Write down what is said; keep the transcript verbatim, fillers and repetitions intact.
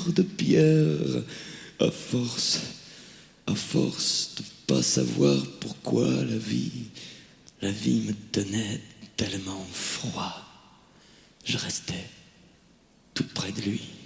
cœur de pierre. À force, à force de pas savoir pourquoi la vie, la vie me donnait tellement froid. Je restais tout près de lui.